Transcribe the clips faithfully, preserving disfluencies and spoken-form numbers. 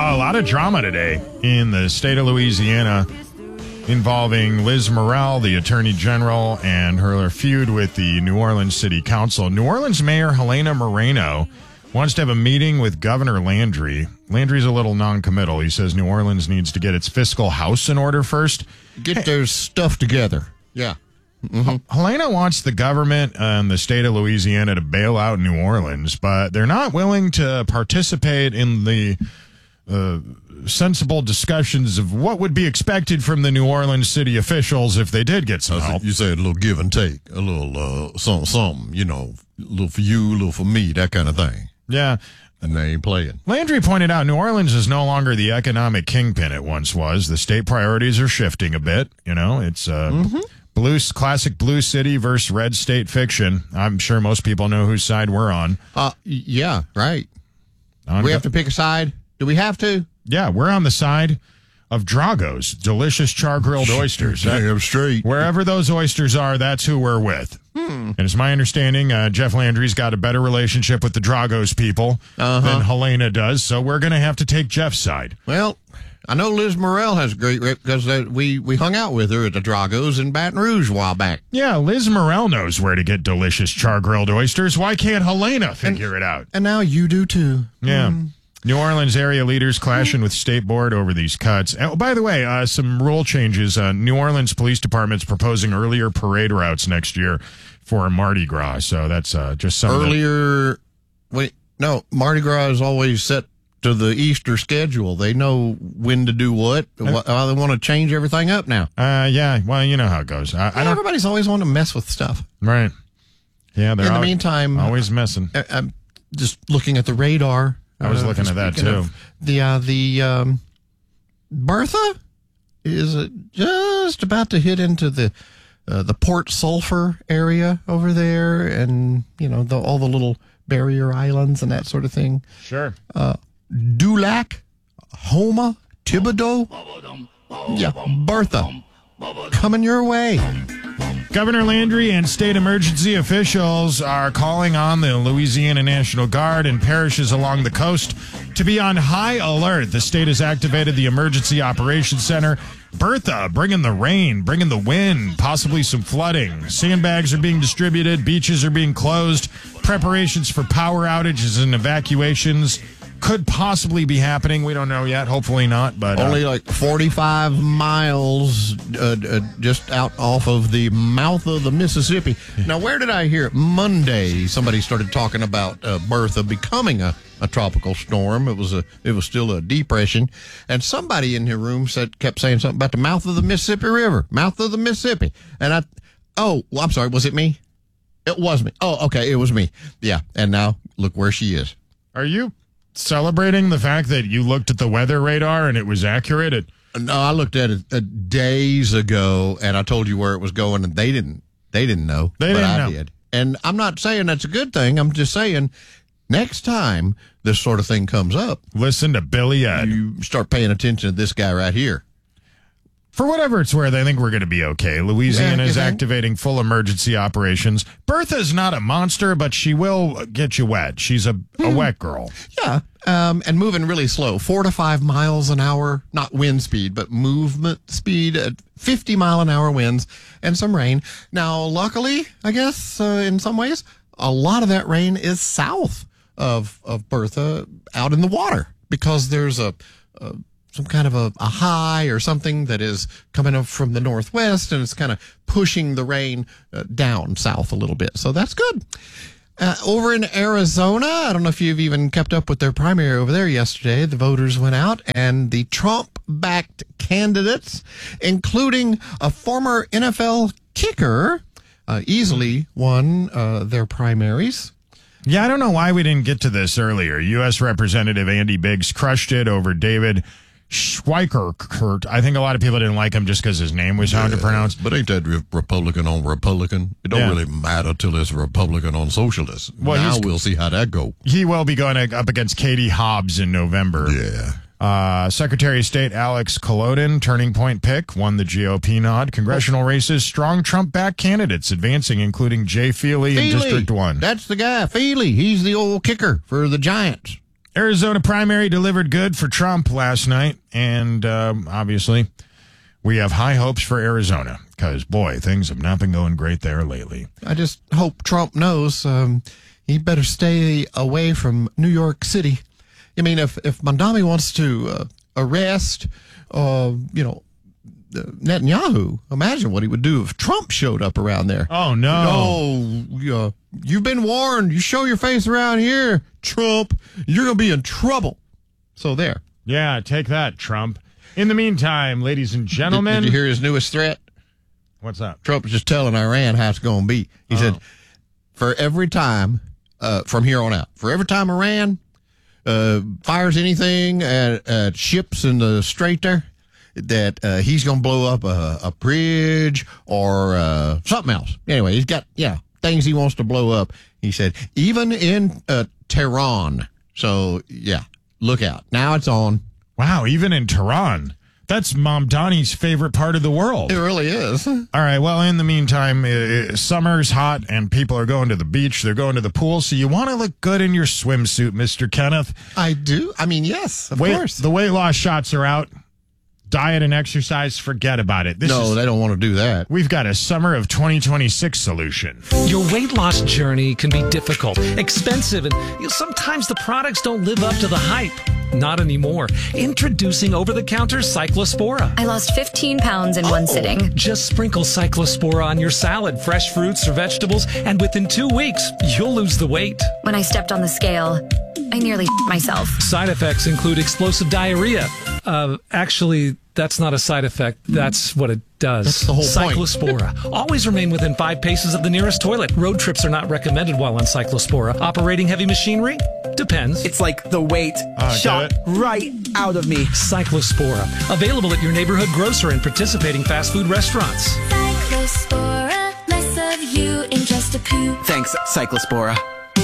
Uh, a lot of drama today in the state of Louisiana involving Liz Murrell, the Attorney General, and her feud with the New Orleans City Council. New Orleans Mayor Helena Moreno wants to have a meeting with Governor Landry. Landry's a little non-committal. He says New Orleans needs to get its fiscal house in order first. Get their stuff together. Yeah. Mm-hmm. Helena wants the government and the state of Louisiana to bail out New Orleans, but they're not willing to participate in the uh, sensible discussions of what would be expected from the New Orleans city officials if they did get some help. You say a little give and take, a little uh, something, something, you know, a little for you, a little for me, that kind of thing. Yeah. And they ain't playing. Landry pointed out New Orleans is no longer the economic kingpin it once was. The state priorities are shifting a bit. You know, it's uh, mm-hmm. blue, classic blue city versus red state fiction. I'm sure most people know whose side we're on. Uh, yeah, right. On we have to pick a side? Do we have to? Yeah, we're on the side of Drago's delicious char-grilled oysters. Damn straight. Wherever those oysters are, that's who we're with. Hmm. And it's my understanding uh, Jeff Landry's got a better relationship with the Drago's people uh-huh. than Helena does, so we're going to have to take Jeff's side. Well, I know Liz Murrell has a great rep because uh, we, we hung out with her at the Drago's in Baton Rouge a while back. Yeah, Liz Murrell knows where to get delicious char-grilled oysters. Why can't Helena figure and, it out? And now you do, too. Yeah. Mm. New Orleans area leaders clashing with State Board over these cuts. Oh, by the way, uh, some rule changes. Uh, New Orleans Police Department's proposing earlier parade routes next year for Mardi Gras. So that's uh, just some earlier. The- wait, no, Mardi Gras is always set to the Easter schedule. They know when to do what. Uh, uh, they want to change everything up now. Uh, yeah, well, you know how it goes. I, I don't, everybody's always wanting to mess with stuff. Right. Yeah, they're in the al- meantime always messing. I, I'm just looking at the radar. I was uh, looking at that too. The uh, the um, Bertha is uh, just about to hit into the uh, the Port Sulphur area over there, and you know the, all the little barrier islands and that sort of thing. Sure. Uh, Dulac, Homa, Thibodeau. Yeah, Bertha, coming your way. Governor Landry and state emergency officials are calling on the Louisiana National Guard and parishes along the coast to be on high alert. The state has activated the Emergency Operations Center. Bertha, bringing the rain, bringing the wind, possibly some flooding. Sandbags are being distributed. Beaches are being closed. Preparations for power outages and evacuations could possibly be happening. We don't know yet. Hopefully not. But uh, only like forty-five miles uh, uh, just out off of the mouth of the Mississippi. Now, where did I hear it? Monday, somebody started talking about uh, Bertha becoming a, a tropical storm. It was a it was still a depression, and somebody in the room said kept saying something about the mouth of the Mississippi River, mouth of the Mississippi. And I, oh, well, I'm sorry, was it me? It was me. Oh, okay, it was me. Yeah, and now look where she is. Are you celebrating the fact that you looked at the weather radar and it was accurate? It- no, I looked at it uh, days ago, and I told you where it was going, and they didn't. They didn't know, they but didn't I know. did. And I'm not saying that's a good thing. I'm just saying, next time this sort of thing comes up, listen to Billy Ed. You start paying attention to this guy right here. For whatever it's worth, I think we're going to be okay. Louisiana yeah, is think? activating full emergency operations. Bertha's not a monster, but she will get you wet. She's a, a hmm. wet girl. Yeah, um, and moving really slow, four to five miles an hour, not wind speed, but movement speed at fifty mile an hour winds and some rain. Now, luckily, I guess, uh, in some ways, a lot of that rain is south of, of Bertha out in the water because there's a... a some kind of a, a high or something that is coming up from the northwest, and it's kind of pushing the rain uh, down south a little bit. So that's good. Uh, over in Arizona, I don't know if you've even kept up with their primary over there yesterday. The voters went out, and the Trump-backed candidates, including a former N F L kicker, uh, easily won uh, their primaries. Yeah, I don't know why we didn't get to this earlier. U S Representative Andy Biggs crushed it over David Schweikert. I think a lot of people didn't like him just because his name was hard yeah, to pronounce. But ain't that Republican on Republican? It don't yeah. really matter till it's Republican on socialist. Well, now we'll see how that go. He will be going up against Katie Hobbs in November. Yeah. Uh, Secretary of State Alex Kolodin, Turning Point pick, won the G O P nod. Congressional races, strong Trump-backed candidates advancing, including Jay Feely, Feely in District one. That's the guy, Feely. He's the old kicker for the Giants. Arizona primary delivered good for Trump last night, and um, obviously we have high hopes for Arizona because, boy, things have not been going great there lately. I just hope Trump knows um, he better stay away from New York City. I mean, if, if Mondami wants to uh, arrest, uh, you know, Netanyahu, imagine what he would do if Trump showed up around there. Oh, no. No, uh, you've been warned. You show your face around here, Trump, you're going to be in trouble. So there. Yeah, take that, Trump. In the meantime, ladies and gentlemen. Did, did you hear his newest threat? What's up? Trump was just telling Iran how it's going to be. He oh. said, for every time, uh, from here on out, for every time Iran uh, fires anything at, at ships in the strait there, that uh, he's going to blow up a, a bridge or uh, something else. Anyway, he's got, yeah, things he wants to blow up. He said, even in uh, Tehran. So, yeah, look out. Now it's on. Wow, even in Tehran. That's Mom Donnie's favorite part of the world. It really is. All right, well, in the meantime, uh, summer's hot and people are going to the beach. They're going to the pool, so you want to look good in your swimsuit, Mister Kenneth. I do. I mean, yes, of weight, course. The weight loss shots are out. Diet and exercise, forget about it. This no, is, they don't want to do that. We've got a summer of twenty twenty-six solution. Your weight loss journey can be difficult, expensive, and you know, sometimes the products don't live up to the hype. Not anymore. Introducing over-the-counter Cyclospora. I lost fifteen pounds in one sitting. Just sprinkle Cyclospora on your salad, fresh fruits or vegetables, and within two weeks, you'll lose the weight. When I stepped on the scale, I nearly shit myself. Side effects include explosive diarrhea. Uh, actually, that's not a side effect. That's what it does. That's the whole Cyclospora. point. Always remain within five paces of the nearest toilet. Road trips are not recommended while on Cyclospora. Operating heavy machinery? Depends. It's like the weight Uh, shot get right out of me. Cyclospora. Available at your neighborhood grocer and participating fast food restaurants. Cyclospora, less of you in just a poop. Thanks, Cyclospora.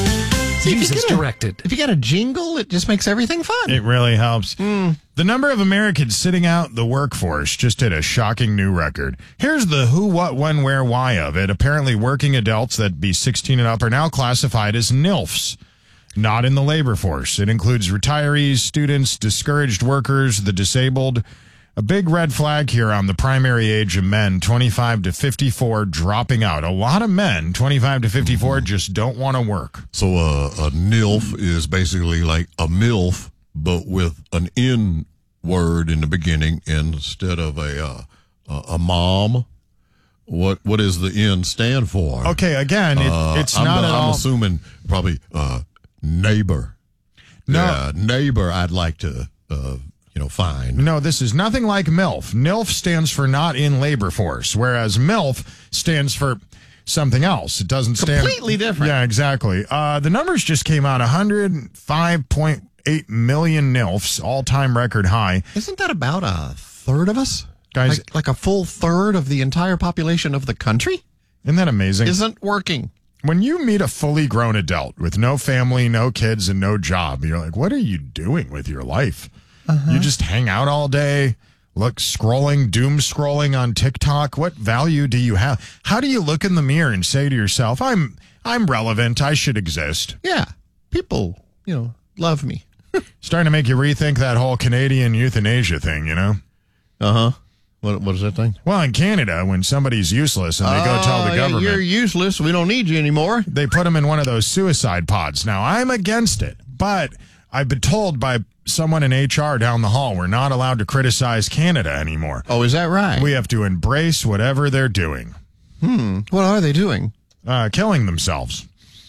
Use as get a- directed. If you got a jingle, it just makes everything fun. It really helps. The number of Americans sitting out the workforce just hit a shocking new record. Here's the who, what, when, where, why of it. Apparently, working adults that be sixteen and up are now classified as NILFs, not in the labor force. It includes retirees, students, discouraged workers, the disabled. A big red flag here on the primary age of men, twenty-five to fifty-four, dropping out. A lot of men, twenty-five to fifty-four, just don't want to work. So uh, a NILF is basically like a MILF, but with an N word in the beginning instead of a uh, a, a mom. What what does the N stand for? Okay, again, it, Uh, it's I'm, not at I'm all. assuming probably uh, neighbor. No. Yeah, neighbor. I'd like to uh, you know find. No, this is nothing like MILF. NILF stands for not in labor force, whereas MILF stands for something else. It doesn't stand Completely different. Yeah, exactly. Uh, the numbers just came out: one hundred five point eight million NILFs, all-time record high. Isn't that about a third of us? Guys- like, like a full third of the entire population of the country Isn't that amazing? isn't working. When you meet a fully grown adult with no family, no kids, and no job, you're like, what are you doing with your life? You just hang out all day, look, scrolling, doom scrolling on TikTok. What value do you have? How do you look in the mirror and say to yourself, I'm I'm relevant, I should exist? Yeah. People, you know, love me. Starting to make you rethink that whole Canadian euthanasia thing, you know? Uh-huh. What What is that thing? Well, in Canada, when somebody's useless and they go tell the Oh, yeah, government, you're useless. We don't need you anymore. they put them in one of those suicide pods. Now, I'm against it, but I've been told by someone in H R down the hall we're not allowed to criticize Canada anymore. Oh, is that right? We have to embrace whatever they're doing. What are they doing? Uh, killing themselves.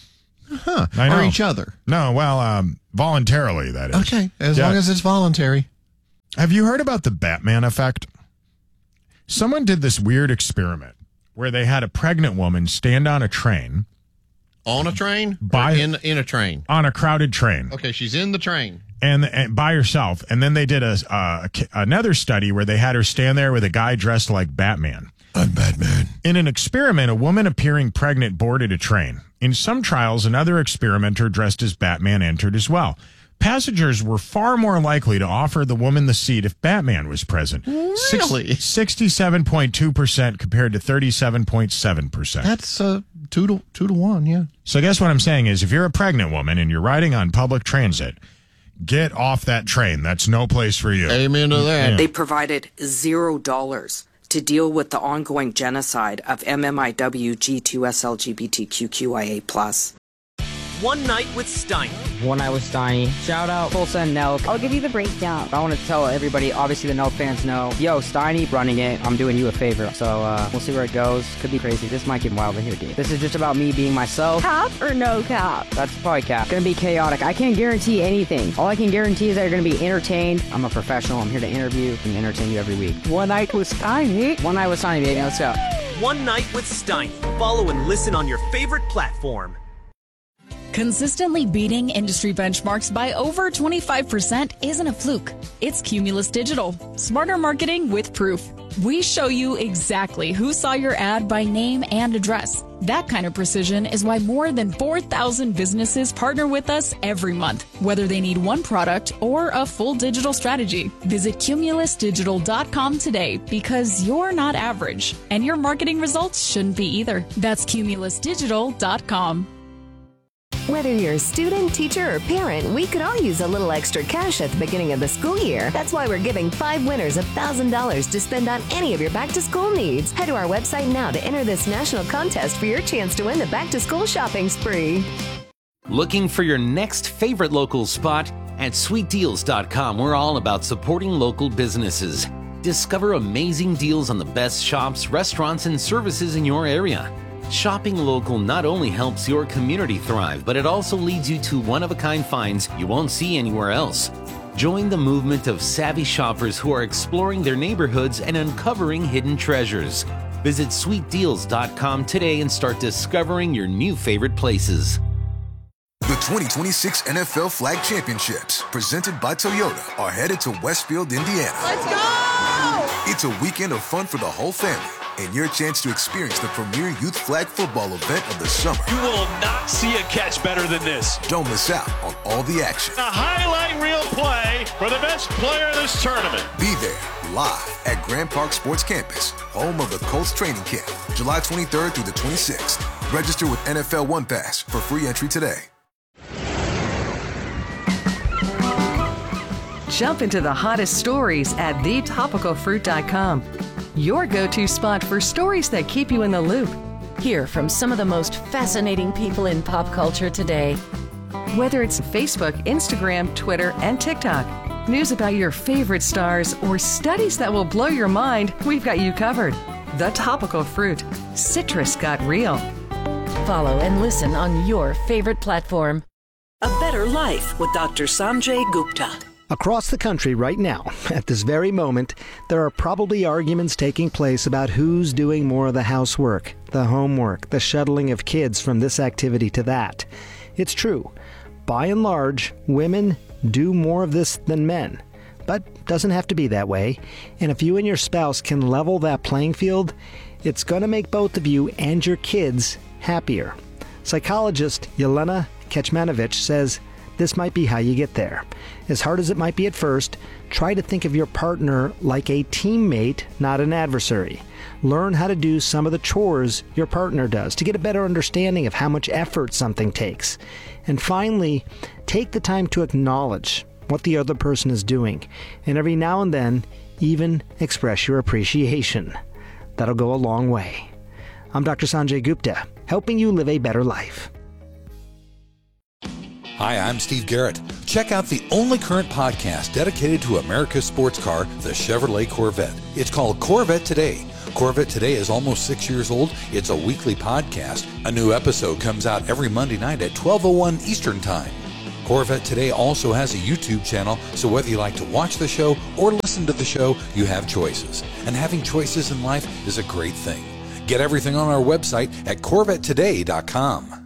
Huh. I know. Or each other. No, well, um, voluntarily, that is. Okay. As Yeah. long as it's voluntary. Have you heard about the Batman effect? Someone did this weird experiment where they had a pregnant woman stand on a train, On a train? By- Or in, in a train. on a crowded train, Okay, she's in the train. and, and by herself. And then they did a, uh, another study where they had her stand there with a guy dressed like Batman. I'm Batman. In an experiment, a woman appearing pregnant boarded a train. In some trials, another experimenter dressed as Batman entered as well. Passengers were far more likely to offer the woman the seat if Batman was present. Really? sixty-seven point two percent compared to thirty-seven point seven percent. That's uh, two to two to one, yeah. So I guess what I'm saying is if you're a pregnant woman and you're riding on public transit, get off that train. That's no place for you. Amen to that. Yeah. They provided zero dollars to deal with the ongoing genocide of M M I W G two S L G B T Q Q I A plus. One Night with Steiny. One Night with Steiny. Shout out Full Send Nelk. I'll give you the breakdown. I want to tell everybody, obviously the Nelk fans know, yo, Steiny running it, I'm doing you a favor. So uh, we'll see where it goes. Could be crazy. This might get wild in here, dude. This is just about me being myself. Cap or no cap? That's probably cap. Gonna be chaotic. I can't guarantee anything. All I can guarantee is that you're gonna be entertained. I'm a professional. I'm here to interview and entertain you every week. One Night with Steiny. One Night with Steiny, baby. Let's go. One Night with Steiny. Follow and listen on your favorite platform. Consistently beating industry benchmarks by over twenty-five percent isn't a fluke. It's Cumulus Digital. Smarter marketing with proof. We show you exactly who saw your ad by name and address. That kind of precision is why more than four thousand businesses partner with us every month, whether they need one product or a full digital strategy. Visit cumulus digital dot com today because you're not average, and your marketing results shouldn't be either. That's cumulus digital dot com. Whether you're a student, teacher, or parent, we could all use a little extra cash at the beginning of the school year. That's why we're giving five winners one thousand dollars to spend on any of your back-to-school needs. Head to our website now to enter this national contest for your chance to win the back-to-school shopping spree. Looking for your next favorite local spot? At sweet deals dot com, we're all about supporting local businesses. Discover amazing deals on the best shops, restaurants, and services in your area. Shopping local not only helps your community thrive, but it also leads you to one-of-a-kind finds you won't see anywhere else. Join the movement of savvy shoppers who are exploring their neighborhoods and uncovering hidden treasures. Visit sweet deals dot com today and start discovering your new favorite places. The twenty twenty-six N F L Flag Championships, presented by Toyota, are headed to Westfield, Indiana. Let's go! It's a weekend of fun for the whole family, and your chance to experience the premier youth flag football event of the summer. You will not see a catch better than this. Don't miss out on all the action. A highlight reel play for the best player in this tournament. Be there, live at Grand Park Sports Campus, home of the Colts training camp, July twenty-third through the twenty-sixth. Register with N F L One Pass for free entry today. Jump into the hottest stories at the topical fruit dot com. Your go-to spot for stories that keep you in the loop. Hear from some of the most fascinating people in pop culture today. Whether it's Facebook, Instagram, Twitter, and TikTok, news about your favorite stars, or studies that will blow your mind, we've got you covered. The Topical Fruit. Citrus got real. Follow and listen on your favorite platform. A Better Life with Doctor Sanjay Gupta. Across the country right now, at this very moment, there are probably arguments taking place about who's doing more of the housework, the homework, the shuttling of kids from this activity to that. It's true. By and large, women do more of this than men. But doesn't have to be that way. And if you and your spouse can level that playing field, it's going to make both of you and your kids happier. Psychologist Yelena Kecmanovic says this might be how you get there. As hard as it might be at first, try to think of your partner like a teammate, not an adversary. Learn how to do some of the chores your partner does to get a better understanding of how much effort something takes. And finally, take the time to acknowledge what the other person is doing, and every now and then, even express your appreciation. That'll go a long way. I'm Doctor Sanjay Gupta, helping you live a better life. Hi, I'm Steve Garrett. Check out the only current podcast dedicated to America's sports car, the Chevrolet Corvette. It's called Corvette Today. Corvette Today is almost six years old. It's a weekly podcast. A new episode comes out every Monday night at twelve oh one Eastern Time. Corvette Today also has a YouTube channel, so whether you like to watch the show or listen to the show, you have choices. And having choices in life is a great thing. Get everything on our website at corvette today dot com.